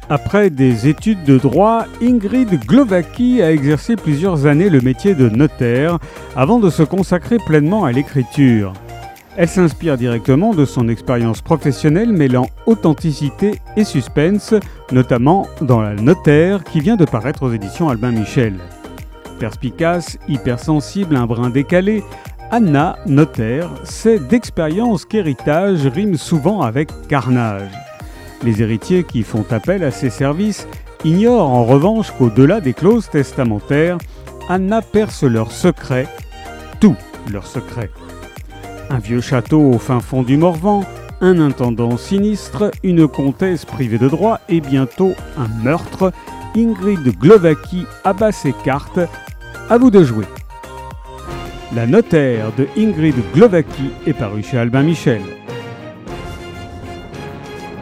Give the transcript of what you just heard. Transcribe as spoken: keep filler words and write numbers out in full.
Après des études de droit, Ingrid Glowacki a exercé plusieurs années le métier de notaire avant de se consacrer pleinement à l'écriture. Elle s'inspire directement de son expérience professionnelle mêlant authenticité et suspense, notamment dans La Notaire qui vient de paraître aux éditions Albin Michel. Perspicace, hypersensible, un brin décalé, Anna, notaire, sait d'expérience qu'héritage rime souvent avec carnage. Les héritiers qui font appel à ses services ignorent en revanche qu'au-delà des clauses testamentaires, Anna perce leurs secrets, tous leurs secrets. Un vieux château au fin fond du Morvan, un intendant sinistre, une comtesse privée de droit et bientôt un meurtre. Ingrid Glowacki abat ses cartes. À vous de jouer. La Notaire de Ingrid Glowacki est parue chez Albin Michel.